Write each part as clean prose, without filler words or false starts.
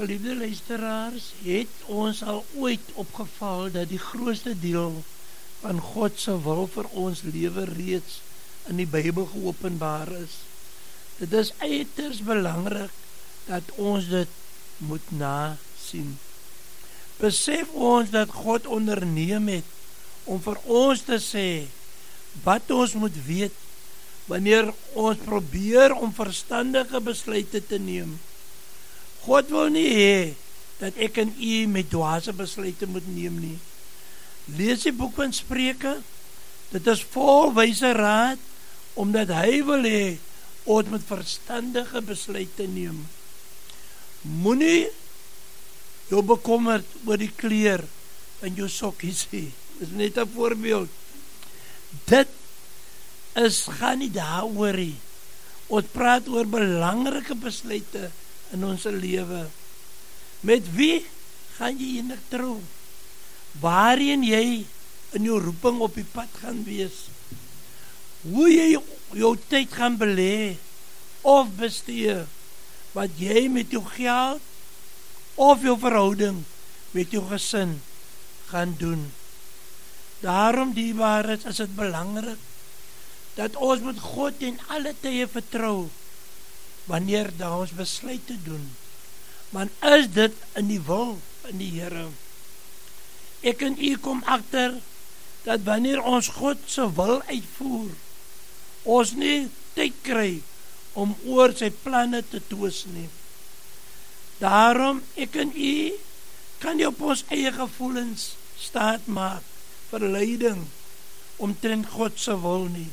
Geliefde luisteraars, het ons al ooit opgeval dat die grootste deel van God se wil vir ons lewe reeds in die Bybel geopenbaar is. Dit is uiters belangrik dat ons dit moet nasien. Besef ons dat God onderneem het om vir ons te sê wat ons moet weet wanneer ons probeer om verstandige besluite te neem. God wil nie hê dat ek en u met dwaase besluite moet neem nie. Lees die boek van Spreuke, dit is vol wyse raad, omdat hy wil hê ons met verstandige besluite neem. Moenie jou bekommerd oor die kleur van jou sokkies hê. Dis net 'n voorbeeld. Dit gaan nie daaroor nie. Ons praat oor belangrike besluite in ons lewe. Met wie gaan jy eendag trou? Waarheen jy in jou roeping op die pad gaan wees? Hoe jy jou tyd gaan belê of bestee, wat jy met jou geld of jou verhouding met jou gesin gaan doen. Daarom dierbaares, is dit belangrik dat ons met God in alle tye vertrou wanneer ons besluite doen. Want is dit in die wil van die Here? Ek en u kom agter dat wanneer ons God se wil uitvoer, ons nie tyd kry om oor sy planne te twis nie. Daarom, ek en u kan nie op ons eie gevoelens staat maak vir leiding omtrent God se wil nie.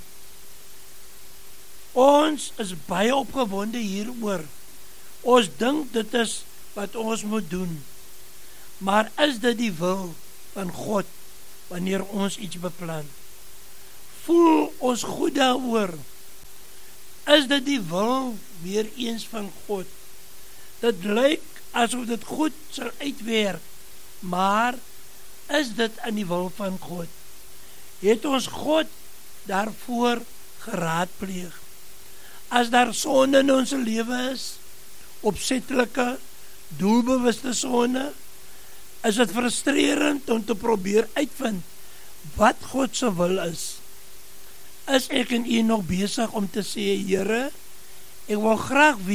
Ons is baie opgewonde hieroor. Ons dink dit is wat ons moet doen. Maar is dit die wil van God wanneer ons iets beplan? Voel ons goed daaroor? Is dit die wil weer eens van God? Dit lyk asof dit goed sal uitwerk, maar is dit in die wil van God? Het ons God daarvoor geraadpleeg? As daar sonde in ons lewe is, opsetlike, doelbewuste sonde, is dit frustrerend om te probeer uitvind wat God se wil is. Is ek en u nog besig om te sê, Here, ek wil graag weet